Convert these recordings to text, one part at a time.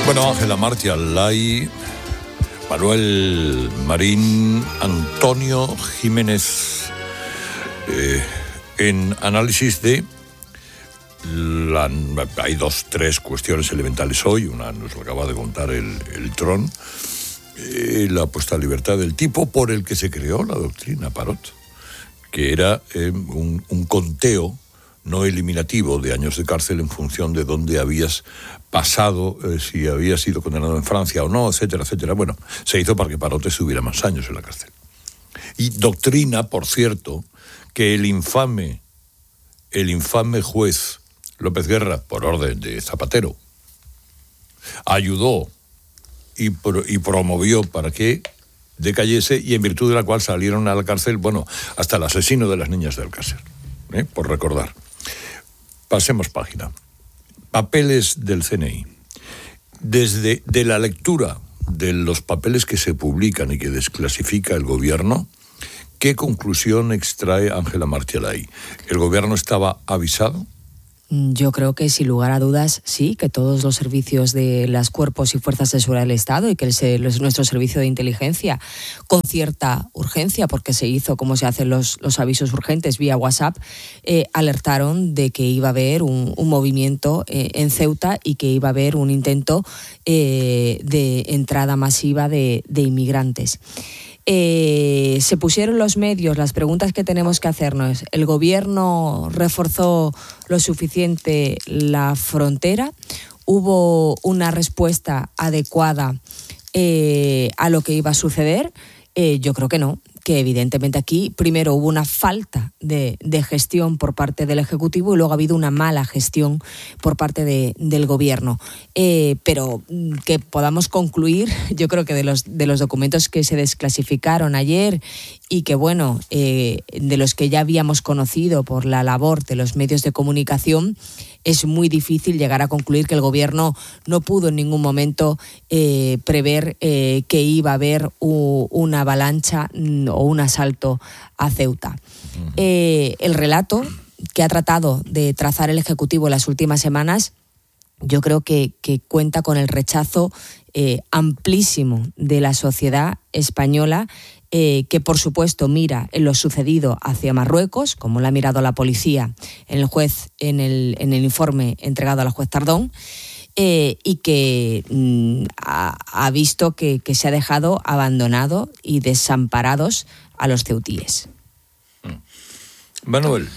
Bueno, Ángela Martialay, Manuel Marín, Antonio Jiménez, en análisis de... hay 3 cuestiones elementales hoy. Una nos lo acaba de contar el Tron, la puesta a libertad del tipo por el que se creó la doctrina Parot, que era un conteo no eliminativo de años de cárcel en función de dónde habías pasado, si habías sido condenado en Francia o no, etcétera, etcétera. Bueno, se hizo para que Parot estuviera más años en la cárcel. Y doctrina, por cierto, que el infame juez López Guerra, por orden de Zapatero, ayudó y promovió para que decayese, y en virtud de la cual salieron a la cárcel, bueno, hasta el asesino de las niñas del Alcácer, por recordar. Pasemos página. Papeles del CNI. Desde la lectura de los papeles que se publican y que desclasifica el gobierno, ¿qué conclusión extrae Ángela Martialay? ¿El gobierno estaba avisado? Yo creo que sin lugar a dudas sí, que todos los servicios de los cuerpos y fuerzas de seguridad del Estado y que nuestro servicio de inteligencia, con cierta urgencia, porque se hizo como se hacen los avisos urgentes vía WhatsApp, alertaron de que iba a haber un movimiento en Ceuta y que iba a haber un intento de entrada masiva de inmigrantes. Se pusieron los medios, las preguntas que tenemos que hacernos. ¿El gobierno reforzó lo suficiente la frontera? ¿Hubo una respuesta adecuada a lo que iba a suceder? Yo creo que no, que evidentemente aquí primero hubo una falta de gestión por parte del Ejecutivo y luego ha habido una mala gestión por parte del Gobierno. Pero que podamos concluir, yo creo que de los documentos que se desclasificaron ayer y que, bueno, de los que ya habíamos conocido por la labor de los medios de comunicación, es muy difícil llegar a concluir que el Gobierno no pudo en ningún momento prever que iba a haber una avalancha o un asalto a Ceuta. El relato que ha tratado de trazar el Ejecutivo en las últimas semanas, yo creo que cuenta con el rechazo amplísimo de la sociedad española, que por supuesto mira en lo sucedido hacia Marruecos, como lo ha mirado la policía en el informe entregado a la juez Tardón, y que ha visto que se ha dejado abandonado y desamparados a los ceutíes. Manuel.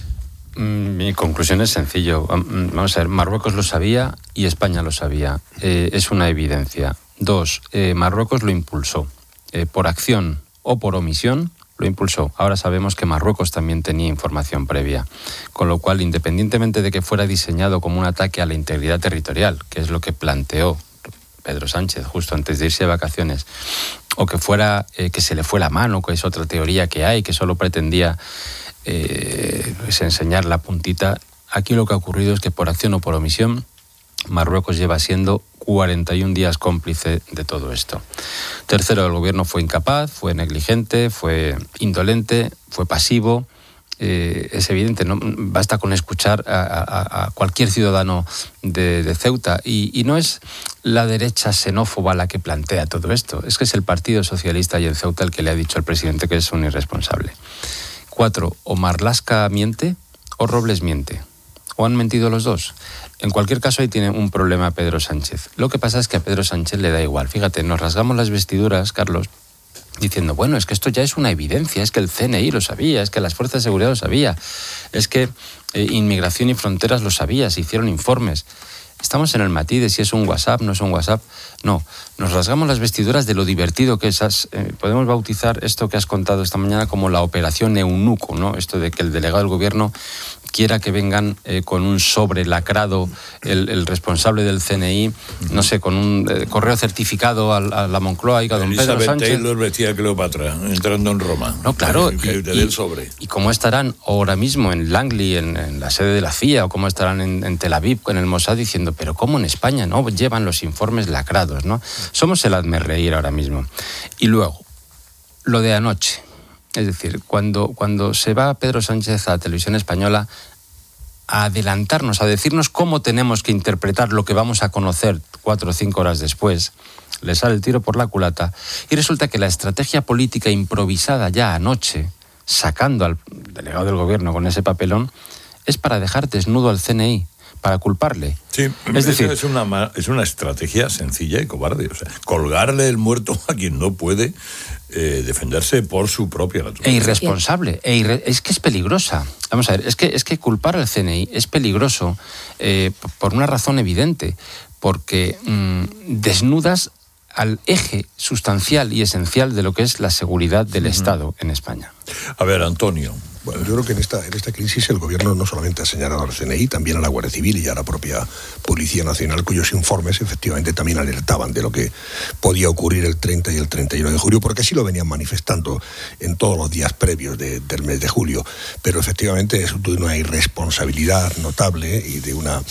Mi conclusión es sencillo. Vamos a ver, Marruecos lo sabía y España lo sabía. Es una evidencia. 2, Marruecos lo impulsó. Por acción o por omisión, lo impulsó. Ahora sabemos que Marruecos también tenía información previa. Con lo cual, independientemente de que fuera diseñado como un ataque a la integridad territorial, que es lo que planteó Pedro Sánchez justo antes de irse de vacaciones, o que fuera que se le fue la mano, que es otra teoría que hay, que solo pretendía enseñar la puntita, aquí lo que ha ocurrido es que por acción o por omisión, Marruecos lleva siendo 41 días cómplice de todo esto. 3, el gobierno fue incapaz, fue negligente, fue indolente, fue pasivo. Es evidente, ¿no? Basta con escuchar a cualquier ciudadano de Ceuta y no es la derecha xenófoba la que plantea todo esto, es que es el Partido Socialista y en Ceuta el que le ha dicho al presidente que es un irresponsable. 4, o Marlaska miente o Robles miente, o han mentido los dos. En cualquier caso, ahí tiene un problema Pedro Sánchez. Lo que pasa es que a Pedro Sánchez le da igual. Fíjate, nos rasgamos las vestiduras, Carlos, diciendo, bueno, es que esto ya es una evidencia, es que el CNI lo sabía, es que las fuerzas de seguridad lo sabía, es que Inmigración y Fronteras lo sabía, se hicieron informes. Estamos en el matiz de si es un WhatsApp, no es un WhatsApp. No, nos rasgamos las vestiduras de lo divertido que es. Podemos bautizar esto que has contado esta mañana como la operación Eunuco, ¿no? Esto de que el delegado del gobierno quiera que vengan con un sobre lacrado el responsable del CNI, no sé, con un correo certificado a la Moncloa y a don Pedro Sánchez. Taylor vestía a Cleopatra entrando en Roma. No, claro. Y cómo estarán ahora mismo en Langley, en la sede de la CIA, o cómo estarán en Tel Aviv, en el Mossad, diciendo, pero ¿cómo en España no llevan los informes lacrados, ¿no? Somos el hazmerreír ahora mismo. Y luego, lo de anoche. Es decir, cuando se va Pedro Sánchez a la televisión española, a adelantarnos, a decirnos cómo tenemos que interpretar lo que vamos a conocer 4 o 5 horas después, le sale el tiro por la culata y resulta que la estrategia política improvisada ya anoche, sacando al delegado del gobierno con ese papelón, es para dejar desnudo al CNI, para culparle. Sí, es decir, es una estrategia sencilla y cobarde. O sea, colgarle el muerto a quien no puede defenderse por su propia naturaleza. E irresponsable. Es que es peligrosa. Vamos a ver, es que culpar al CNI es peligroso por una razón evidente, porque desnudas al eje sustancial y esencial de lo que es la seguridad del Estado en España. A ver, Antonio. Bueno, yo creo que en esta crisis el gobierno no solamente ha señalado al CNI, también a la Guardia Civil y a la propia Policía Nacional, cuyos informes efectivamente también alertaban de lo que podía ocurrir el 30 y el 31 de julio, porque así lo venían manifestando en todos los días previos del mes de julio. Pero efectivamente es de una irresponsabilidad notable y de una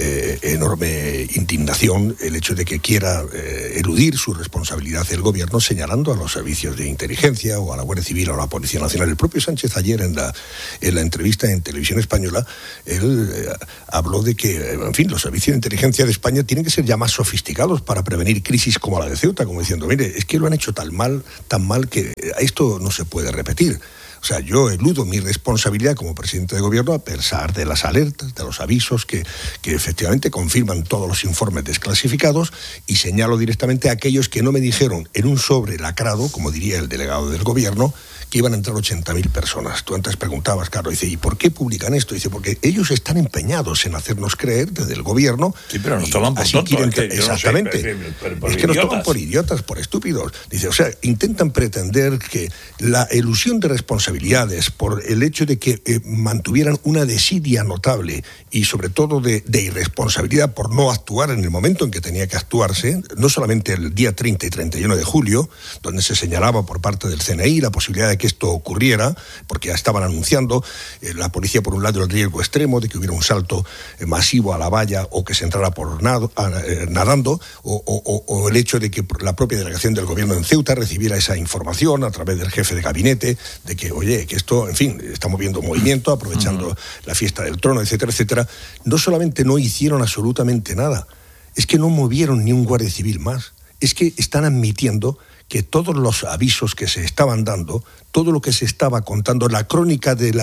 enorme indignación el hecho de que quiera eludir su responsabilidad el gobierno señalando a los servicios de inteligencia o a la Guardia Civil o a la Policía Nacional. El propio Sánchez ayer en la entrevista en Televisión Española, él habló de que, en fin, los servicios de inteligencia de España tienen que ser ya más sofisticados para prevenir crisis como la de Ceuta, como diciendo, mire, es que lo han hecho tan mal que esto no se puede repetir. O sea, yo eludo mi responsabilidad como presidente de gobierno a pesar de las alertas, de los avisos que efectivamente confirman todos los informes desclasificados y señalo directamente a aquellos que no me dijeron en un sobre lacrado, como diría el delegado del gobierno, que iban a entrar 80.000 personas. Tú antes preguntabas, Carlos, dice, ¿y por qué publican esto? Dice, porque ellos están empeñados en hacernos creer desde el gobierno. Sí, pero nos toman por tontos. Exactamente. Es que nos toman por idiotas, por estúpidos. Dice, o sea, intentan pretender que la elusión de responsabilidades por el hecho de que mantuvieran una desidia notable y sobre todo de irresponsabilidad por no actuar en el momento en que tenía que actuarse, no solamente el día 30 y 31 de julio, donde se señalaba por parte del CNI la posibilidad de que esto ocurriera, porque ya estaban anunciando la policía por un lado el riesgo extremo de que hubiera un salto masivo a la valla o que se entrara por nadando o el hecho de que la propia delegación del gobierno en Ceuta recibiera esa información a través del jefe de gabinete de que, oye, que esto, en fin, estamos viendo movimiento, aprovechando la fiesta del trono, etcétera, etcétera. No solamente no hicieron absolutamente nada, es que no movieron ni un guardia civil más, es que están admitiendo que todos los avisos que se estaban dando, todo lo que se estaba contando, la crónica de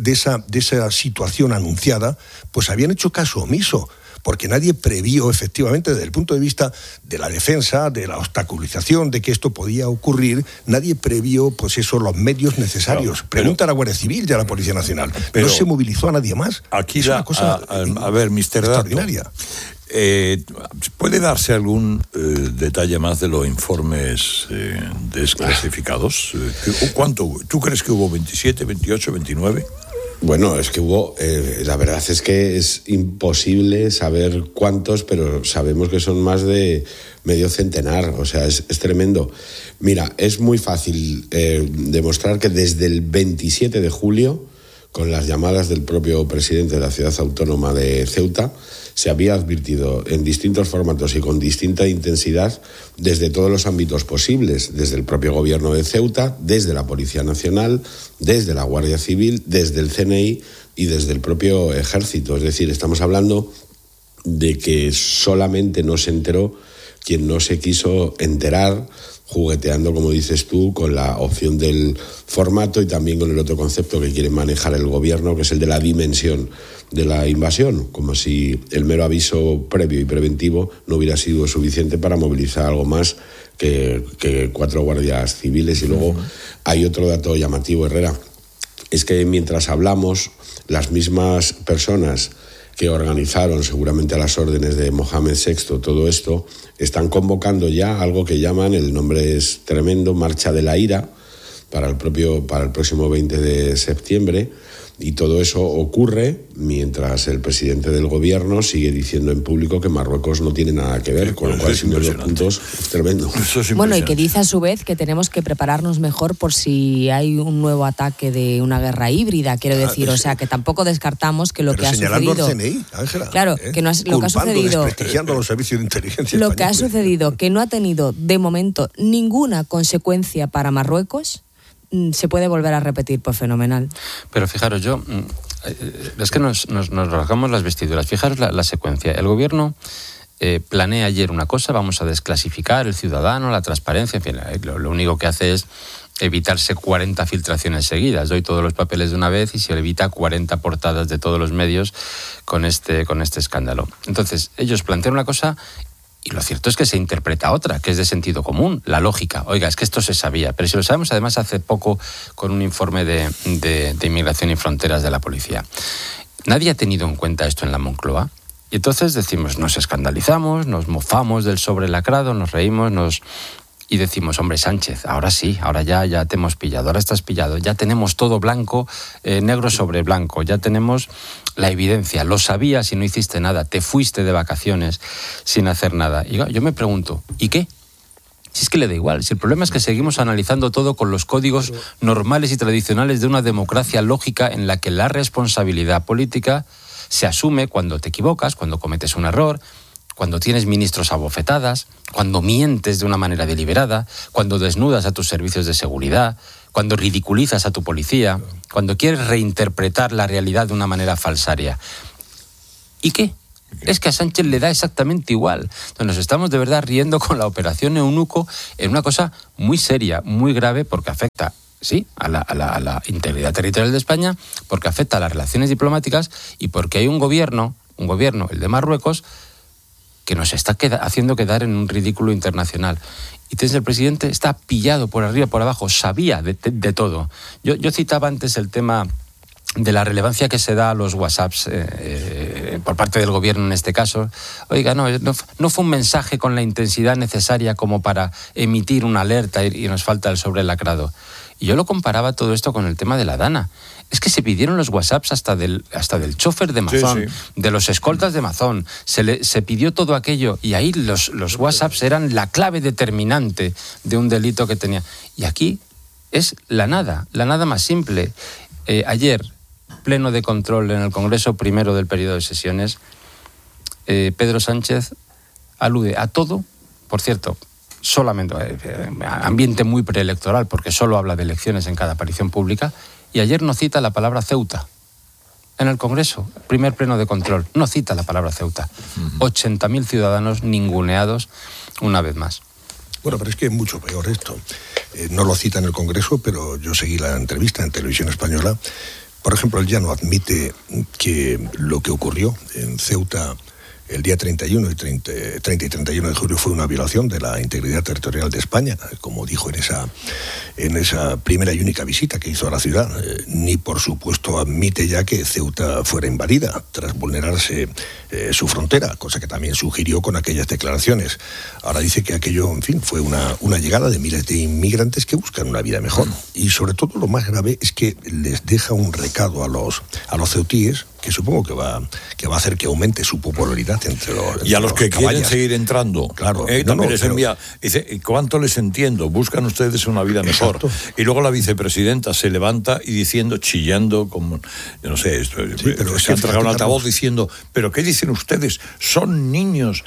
esa situación anunciada, pues habían hecho caso omiso, porque nadie previó efectivamente desde el punto de vista de la defensa, de la obstaculización, de que esto podía ocurrir, nadie previó pues eso, los medios necesarios. Pregunta a la Guardia Civil y a la Policía Nacional. No se movilizó a nadie más. Aquí es una cosa a ver, Mr. extraordinaria. ¿Puede darse algún detalle más de los informes desclasificados? ¿Cuánto? ¿Tú crees que hubo 27, 28, 29? Bueno, es que hubo, la verdad es que es imposible saber cuántos, pero sabemos que son más de medio centenar, o sea, es tremendo. Mira, es muy fácil demostrar que desde el 27 de julio, con las llamadas del propio presidente de la ciudad autónoma de Ceuta, se había advertido en distintos formatos y con distinta intensidad desde todos los ámbitos posibles, desde el propio gobierno de Ceuta, desde la Policía Nacional, desde la Guardia Civil, desde el CNI y desde el propio Ejército. Es decir, estamos hablando de que solamente no se enteró quien no se quiso enterar, jugueteando, como dices tú, con la opción del formato y también con el otro concepto que quiere manejar el gobierno, que es el de la dimensión de la invasión, como si el mero aviso previo y preventivo no hubiera sido suficiente para movilizar algo más que 4 guardias civiles. Y luego hay otro dato llamativo, Herrera, es que mientras hablamos, las mismas personas que organizaron seguramente a las órdenes de Mohamed VI todo esto, están convocando ya algo que llaman, el nombre es tremendo, Marcha de la Ira, para el próximo 20 de septiembre, y todo eso ocurre mientras el presidente del gobierno sigue diciendo en público que Marruecos no tiene nada que ver, con lo cual, sin los puntos, es tremendo. Bueno, y que dice a su vez que tenemos que prepararnos mejor por si hay un nuevo ataque de una guerra híbrida, quiero decir, o sea, que tampoco descartamos que lo que ha sucedido... Señalando al CNI, Ángela. Claro, que no lo que ha sucedido... desprestigiando los servicios de inteligencia Lo que ha sucedido, que no ha tenido, de momento, ninguna consecuencia para Marruecos, se puede volver a repetir, pues fenomenal. Pero fijaros, yo es que nos rasgamos las vestiduras. Fijaros la secuencia. El gobierno planea ayer una cosa, vamos a desclasificar el ciudadano, la transparencia, en fin, lo único que hace es evitarse 40 filtraciones seguidas. Doy todos los papeles de una vez y se evita 40 portadas de todos los medios con este escándalo. Entonces, ellos plantean una cosa y lo cierto es que se interpreta otra, que es de sentido común, la lógica. Oiga, es que esto se sabía, pero si lo sabemos además hace poco con un informe de Inmigración y Fronteras de la policía. Nadie ha tenido en cuenta esto en la Moncloa. Y entonces decimos, nos escandalizamos, nos mofamos del sobrelacrado, nos reímos, y decimos, hombre, Sánchez, ahora sí, ahora ya te hemos pillado, ahora estás pillado, ya tenemos todo blanco, negro sobre blanco, ya tenemos la evidencia, lo sabías y no hiciste nada, te fuiste de vacaciones sin hacer nada. Y yo me pregunto, ¿y qué? Si es que le da igual, si el problema es que seguimos analizando todo con los códigos normales y tradicionales de una democracia lógica en la que la responsabilidad política se asume cuando te equivocas, cuando cometes un error, cuando tienes ministros a bofetadas, cuando mientes de una manera deliberada, cuando desnudas a tus servicios de seguridad, cuando ridiculizas a tu policía, cuando quieres reinterpretar la realidad de una manera falsaria. ¿Y qué? Es que a Sánchez le da exactamente igual. Entonces nos estamos de verdad riendo con la operación Eunuco en una cosa muy seria, muy grave, porque afecta a la integridad territorial de España, porque afecta a las relaciones diplomáticas y porque hay un gobierno, el de Marruecos, que nos está haciendo quedar en un ridículo internacional. Y entonces el presidente está pillado por arriba, por abajo, sabía de todo. Yo citaba antes el tema de la relevancia que se da a los WhatsApps por parte del gobierno en este caso. Oiga, no fue un mensaje con la intensidad necesaria como para emitir una alerta y nos falta el sobrelacrado. Y yo lo comparaba todo esto con el tema de la Dana. Es que se pidieron los WhatsApps hasta del chofer de Mazón, sí. De los escoltas de Mazón. Se pidió todo aquello y ahí los WhatsApps eran la clave determinante de un delito que tenía. Y aquí es la nada más simple. Ayer, pleno de control en el Congreso primero del periodo de sesiones, Pedro Sánchez alude a todo, por cierto, solamente ambiente muy preelectoral, porque solo habla de elecciones en cada aparición pública, y ayer no cita la palabra Ceuta. En el Congreso, primer pleno de control, no cita la palabra Ceuta. 80.000 ciudadanos ninguneados una vez más. Bueno, pero es que es mucho peor esto. No lo cita en el Congreso, pero yo seguí la entrevista en Televisión Española. Por ejemplo, él ya no admite que lo que ocurrió en Ceuta el día 30 y 31 de julio fue una violación de la integridad territorial de España, como dijo en esa primera y única visita que hizo a la ciudad. Ni por supuesto admite ya que Ceuta fuera invadida tras vulnerarse su frontera, cosa que también sugirió con aquellas declaraciones. Ahora dice que aquello, en fin, fue una llegada de miles de inmigrantes que buscan una vida mejor. Y sobre todo lo más grave es que les deja un recado a los ceutíes, que supongo que va a hacer que aumente su popularidad entre y a los que quieren seguir entrando. Claro. También les envía. Dice, ¿cuánto les entiendo? Buscan ustedes una vida mejor. Exacto. Y luego la vicepresidenta se levanta y diciendo, chillando, como, yo no sé, sí, pero se han tragado un altavoz diciendo, ¿pero qué dicen ustedes? Son niños.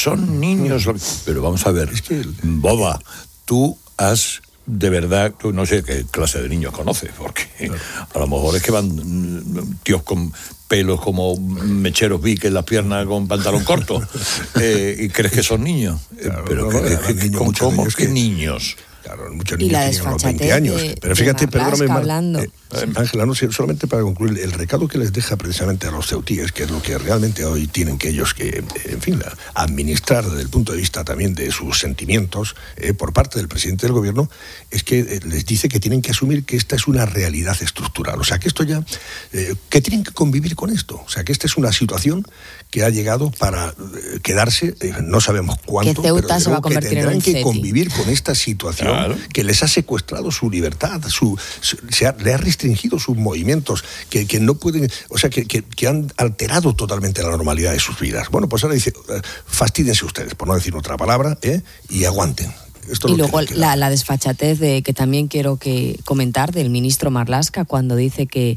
Pero vamos a ver, es que boba, tú has... De verdad, tú no sé qué clase de niños conoces, porque a lo mejor es que van tíos con pelos como mecheros Vic en las piernas con pantalón corto y crees que son niños. Claro, pero ¿cómo que niños? Claro, muchos niños tienen unos 20 años. Pero fíjate, perdóname, Ángela, no sé, solamente para concluir, el recado que les deja precisamente a los ceutíes, que es lo que realmente hoy tienen que ellos que, en fin, administrar desde el punto de vista también de sus sentimientos por parte del presidente del gobierno, es que les dice que tienen que asumir que esta es una realidad estructural. O sea, que esto ya, que tienen que convivir con esto. O sea, que esta es una situación que ha llegado para quedarse, no sabemos cuánto, que Ceuta pero se va a convertir tendrán en un que convivir con esta situación, claro, que les ha secuestrado su libertad, le ha restringido sus movimientos, que no pueden, o sea, que han alterado totalmente la normalidad de sus vidas. Bueno, pues ahora dice, fastídense ustedes, por no decir otra palabra, y aguanten. Y luego la desfachatez que también quiero comentar del ministro Marlaska, cuando dice que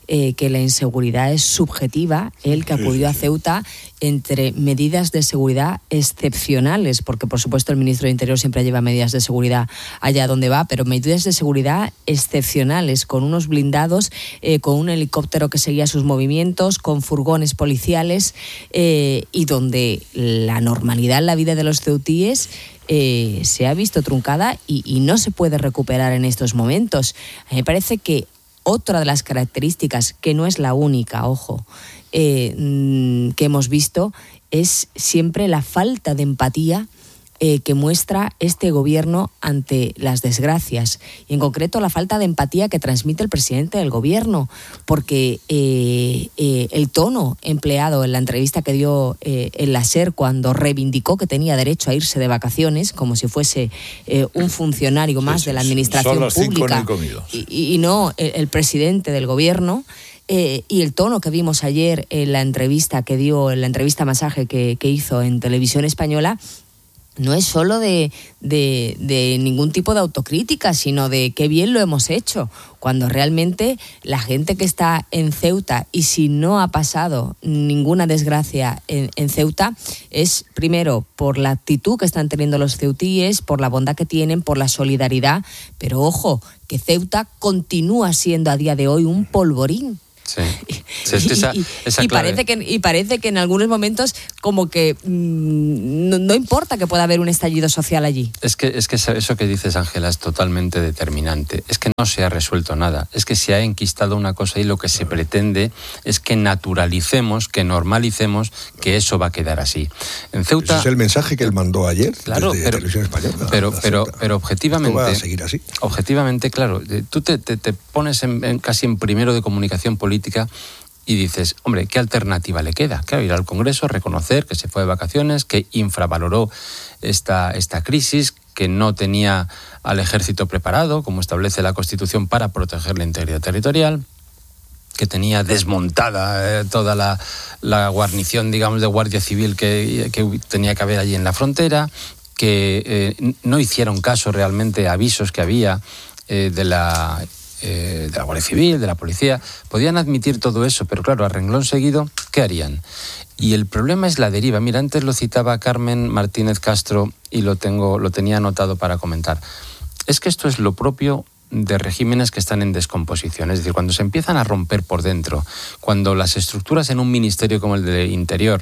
que la inseguridad es subjetiva. Él, que acudió a Ceuta entre medidas de seguridad excepcionales, porque por supuesto el ministro de Interior siempre lleva medidas de seguridad allá donde va, pero medidas de seguridad excepcionales, con unos blindados, con un helicóptero que seguía sus movimientos, con furgones policiales, y donde la normalidad en la vida de los ceutíes se ha visto truncada y no se puede recuperar en estos momentos. A mí me parece que otra de las características, que no es la única, ojo, que hemos visto, es siempre la falta de empatía que muestra este gobierno ante las desgracias, y en concreto la falta de empatía que transmite el presidente del gobierno, porque el tono empleado en la entrevista que dio en la SER, cuando reivindicó que tenía derecho a irse de vacaciones, como si fuese un funcionario más de la administración pública y no el presidente del gobierno, y el tono que vimos ayer en la entrevista que dio, en la entrevista masaje que hizo en Televisión Española, no es solo de ningún tipo de autocrítica, sino de qué bien lo hemos hecho, cuando realmente la gente que está en Ceuta, y si no ha pasado ninguna desgracia en Ceuta, es primero por la actitud que están teniendo los ceutíes, por la bondad que tienen, por la solidaridad, pero ojo, que Ceuta continúa siendo a día de hoy un polvorín. Sí. Parece que en algunos momentos como que no importa que pueda haber un estallido social allí. Es que eso que dices, Ángela, es totalmente determinante. Es que no se ha resuelto nada. Es que se ha enquistado una cosa, y lo que se pretende es que naturalicemos, que normalicemos que eso va a quedar así. En Ceuta, ese es el mensaje que él mandó ayer, claro, desde Televisión Española. Pero objetivamente, esto va a seguir así. Objetivamente, claro, tú te pones casi en primero de comunicación política y dices, hombre, ¿qué alternativa le queda? Claro, ir al Congreso, reconocer que se fue de vacaciones, que infravaloró esta crisis, que no tenía al ejército preparado, como establece la Constitución, para proteger la integridad territorial, que tenía desmontada toda la guarnición, digamos, de Guardia Civil que tenía que haber allí en la frontera, que no hicieron caso realmente a avisos que había de la Guardia Civil, de la policía. Podían admitir todo eso, pero claro, a renglón seguido, ¿qué harían? Y el problema es la deriva. Mira, antes lo citaba Carmen Martínez Castro y lo tenía anotado para comentar. Es que esto es lo propio de regímenes que están en descomposición. Es decir, cuando se empiezan a romper por dentro, cuando las estructuras en un ministerio como el de Interior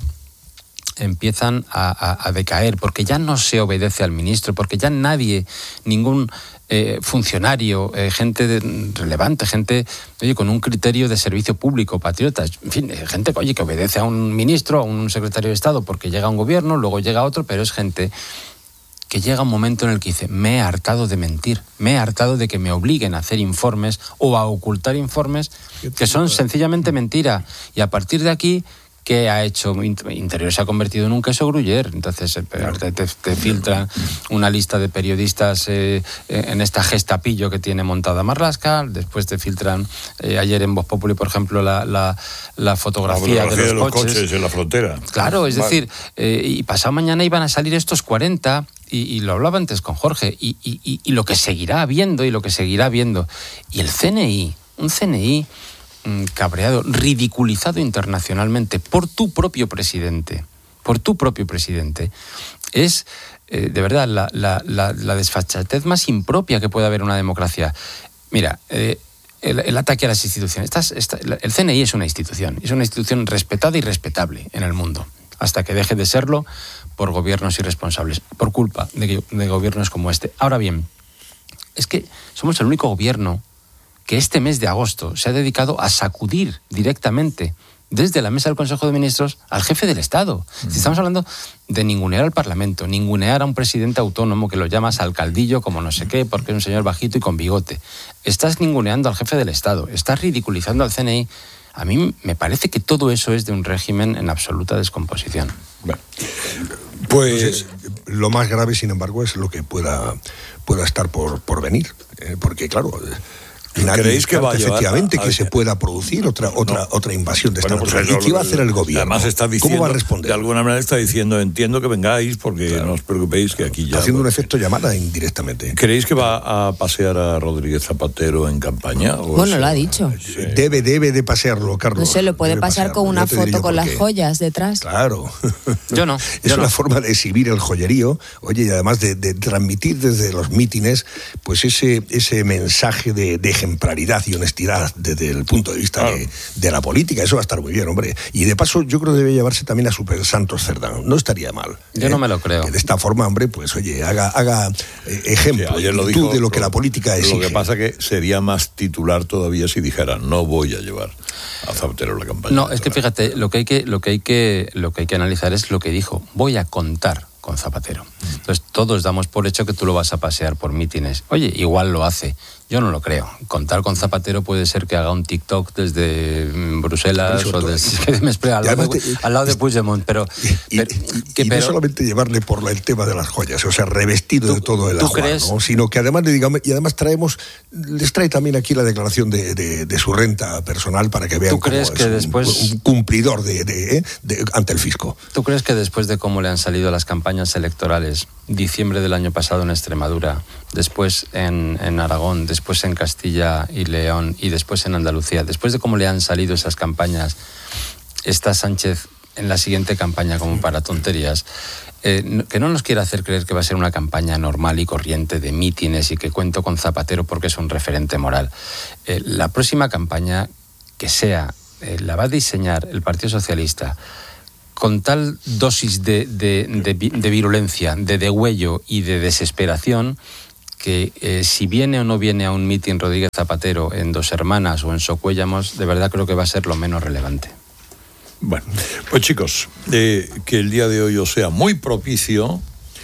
empiezan a decaer, porque ya no se obedece al ministro, porque ya ningún funcionario, gente relevante, gente con un criterio de servicio público, patriotas, en fin, gente que obedece a un ministro, a un secretario de Estado, porque llega un gobierno, luego llega otro, pero es gente que llega un momento en el que dice, me he hartado de mentir, me he hartado de que me obliguen a hacer informes o a ocultar informes que son sencillamente mentira. Y a partir de aquí, ¿qué ha hecho? Interior se ha convertido en un queso gruyer. Entonces te filtran una lista de periodistas en esta gestapillo que tiene montada Marlaska. Después te filtran ayer en Voz Populi, por ejemplo, la fotografía de los coches en la frontera. Claro, es decir, y pasado mañana iban a salir estos 40, y lo hablaba antes con Jorge, y lo que seguirá habiendo, y el CNI, un CNI cabreado, ridiculizado internacionalmente por tu propio presidente, es de verdad la desfachatez más impropia que puede haber en una democracia. Mira, el ataque a las instituciones. El CNI es una institución respetada y respetable en el mundo, hasta que deje de serlo por gobiernos irresponsables, por culpa de gobiernos como este. Ahora bien, es que somos el único gobierno que este mes de agosto se ha dedicado a sacudir directamente desde la mesa del Consejo de Ministros al jefe del Estado. Si estamos hablando de ningunear al Parlamento, ningunear a un presidente autónomo que lo llamas alcaldillo como no sé qué, porque es un señor bajito y con bigote. Estás ninguneando al jefe del Estado, estás ridiculizando al CNI. A mí me parece que todo eso es de un régimen en absoluta descomposición. Bueno, pues lo más grave, sin embargo, es lo que pueda estar por venir. Porque, claro, ¿Creéis que va a llevar efectivamente que se pueda producir otra invasión de esta naturaleza? ¿Y qué va a hacer el gobierno? Además está diciendo, ¿cómo va a responder? De alguna manera está diciendo, entiendo que vengáis porque no os preocupéis que aquí ya... Haciendo un efecto llamada indirectamente. ¿Creéis que va a pasear a Rodríguez Zapatero en campaña? Bueno, lo ha dicho. Debe de pasearlo, Carlos. No sé, lo puede pasar con una foto con las joyas detrás. Claro. Yo no. Es una forma de exhibir el joyerío, oye, y además de transmitir desde los mítines, pues ese mensaje de ejemplaridad y honestidad desde el punto de vista de la política. Eso va a estar muy bien, hombre. Y de paso, yo creo que debe llevarse también a Super Santos Cerdán. No estaría mal. Yo no me lo creo. Que de esta forma, hombre, pues oye, haga ejemplo de lo que la política exige. Lo que pasa que sería más titular todavía si dijera, no voy a llevar a Zapatero la campaña. No, es que fíjate, lo que hay que analizar es lo que dijo. Voy a contar con Zapatero. Entonces todos damos por hecho que tú lo vas a pasear por mítines. Oye, igual lo hace. Yo no lo creo. Contar con Zapatero puede ser que haga un TikTok desde Bruselas o al lado de Puigdemont, pero no solamente llevarle por el tema de las joyas, o sea, revestido de todo el agua, ¿no? Sino que además les trae también aquí la declaración de su renta personal para que vean ¿Tú crees que después un cumplidor ante el fisco? ¿Tú crees que después de cómo le han salido las campañas electorales, diciembre del año pasado en Extremadura, después en Aragón, después en Castilla y León y después en Andalucía, después de cómo le han salido esas campañas, está Sánchez en la siguiente campaña como para tonterías, que no nos quiera hacer creer que va a ser una campaña normal y corriente de mítines y que cuento con Zapatero porque es un referente moral? La próxima campaña que sea, la va a diseñar el Partido Socialista con tal dosis de virulencia, de degüello y de desesperación, que si viene o no viene a un mitin Rodríguez Zapatero en Dos Hermanas o en Socuéllamos, de verdad creo que va a ser lo menos relevante. Bueno, pues chicos, que el día de hoy os sea muy propicio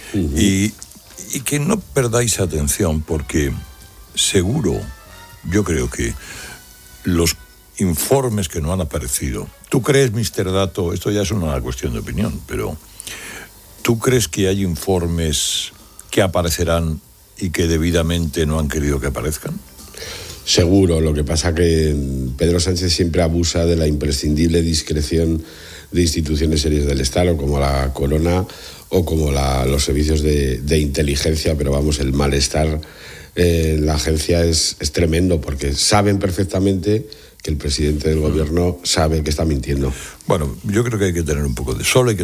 y que no perdáis atención, porque seguro, yo creo que los informes que no han aparecido. ¿Tú crees, Mr. Dato, esto ya es una cuestión de opinión, pero ¿tú crees que hay informes que aparecerán y que debidamente no han querido que aparezcan? Seguro, lo que pasa que Pedro Sánchez siempre abusa de la imprescindible discreción de instituciones serias del Estado, como la Corona o como los servicios de inteligencia, pero vamos, el malestar en la agencia es tremendo, porque saben perfectamente que el presidente del gobierno sabe que está mintiendo. Bueno, yo creo que hay que tener un poco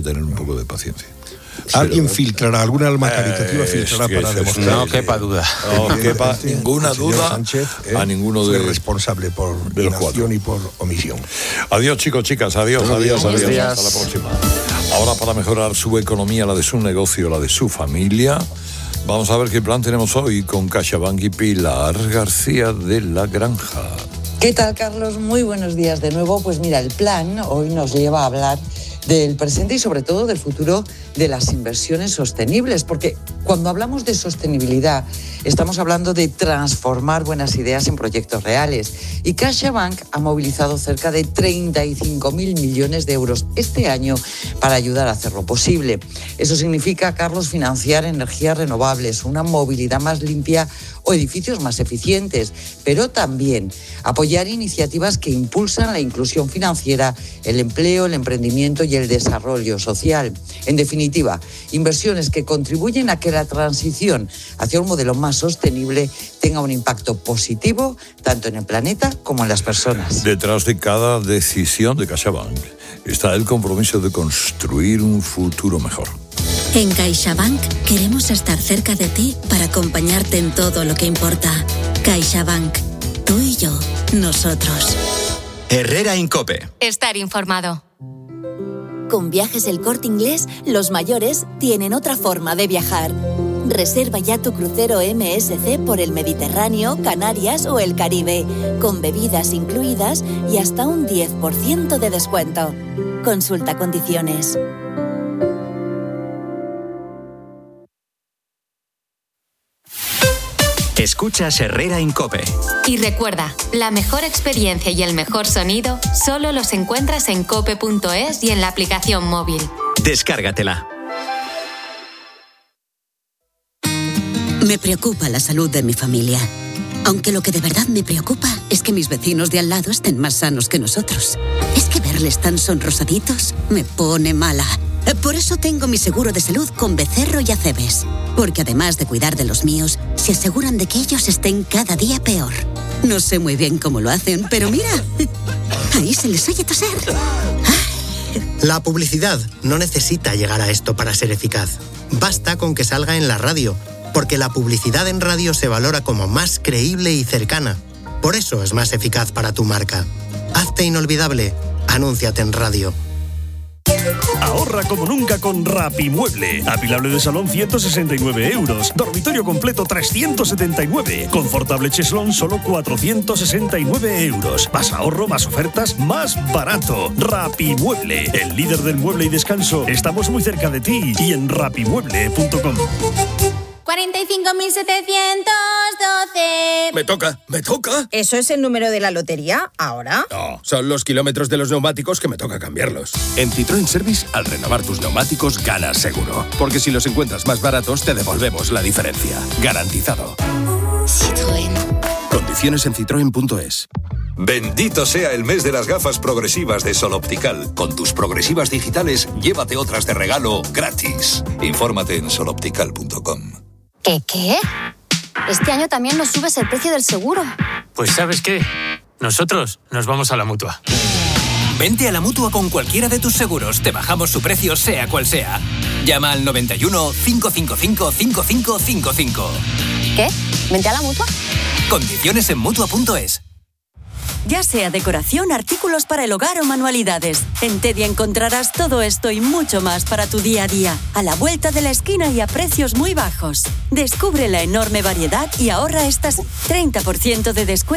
de paciencia. ¿Alguien filtrará, alguna alma caritativa filtrará para demostrar? No quepa duda. No quepa ninguna duda Sánchez, a ninguno de responsable por inacción y por omisión. Adiós, chicos, chicas, adiós. Hasta la próxima. Ahora, para mejorar su economía, la de su negocio, la de su familia, vamos a ver qué plan tenemos hoy con CaixaBank y Pilar García de la Granja. ¿Qué tal, Carlos? Muy buenos días de nuevo. Pues mira, el plan hoy nos lleva a hablar del presente y sobre todo del futuro de las inversiones sostenibles, porque cuando hablamos de sostenibilidad estamos hablando de transformar buenas ideas en proyectos reales, y CaixaBank ha movilizado cerca de 35.000 millones de euros este año para ayudar a hacerlo posible. Eso significa, Carlos, financiar energías renovables, una movilidad más limpia o edificios más eficientes, pero también apoyar iniciativas que impulsan la inclusión financiera, el empleo, el emprendimiento y el desarrollo social. En definitiva, inversiones que contribuyen a que la transición hacia un modelo más sostenible tenga un impacto positivo tanto en el planeta como en las personas. Detrás de cada decisión de CaixaBank está el compromiso de construir un futuro mejor. En CaixaBank queremos estar cerca de ti para acompañarte en todo lo que importa. CaixaBank. Tú y yo. Nosotros. Herrera Incope. Estar informado. Con Viajes El Corte Inglés, los mayores tienen otra forma de viajar. Reserva ya tu crucero MSC por el Mediterráneo, Canarias o el Caribe, con bebidas incluidas y hasta un 10% de descuento. Consulta condiciones. Escuchas Herrera Incope. Y recuerda, la mejor experiencia y el mejor sonido solo los encuentras en cope.es y en la aplicación móvil. Descárgatela. Me preocupa la salud de mi familia. Aunque lo que de verdad me preocupa es que mis vecinos de al lado estén más sanos que nosotros. Es que verles tan sonrosaditos me pone mala. Por eso tengo mi seguro de salud con Becerro y Acebes. Porque además de cuidar de los míos, se aseguran de que ellos estén cada día peor. No sé muy bien cómo lo hacen, pero mira, ahí se les oye toser. La publicidad no necesita llegar a esto para ser eficaz. Basta con que salga en la radio, porque la publicidad en radio se valora como más creíble y cercana. Por eso es más eficaz para tu marca. Hazte inolvidable. Anúnciate en radio. Ahorra como nunca con Rapimueble. Apilable de salón 169 euros. Dormitorio completo 379. Confortable cheslón solo 469 euros. Más ahorro, más ofertas, más barato. Rapimueble, el líder del mueble y descanso. Estamos muy cerca de ti y en rapimueble.com. 45.712. Me toca. ¿Eso es el número de la lotería ahora? No, son los kilómetros de los neumáticos que me toca cambiarlos. En Citroën Service, al renovar tus neumáticos, ganas seguro. Porque si los encuentras más baratos, te devolvemos la diferencia. Garantizado. Citroën. Condiciones en citroen.es. Bendito sea el mes de las gafas progresivas de Sol Optical. Con tus progresivas digitales, llévate otras de regalo gratis. Infórmate en soloptical.com. ¿Qué? Este año también nos subes el precio del seguro. Pues ¿sabes qué? Nosotros nos vamos a la Mutua. Vente a la Mutua con cualquiera de tus seguros. Te bajamos su precio sea cual sea. Llama al 91 555 5555. ¿Qué? ¿Vente a la Mutua? Condiciones en Mutua.es. Ya sea decoración, artículos para el hogar o manualidades. En Tedia encontrarás todo esto y mucho más para tu día a día. A la vuelta de la esquina y a precios muy bajos. Descubre la enorme variedad y ahorra estas 30% de descuento.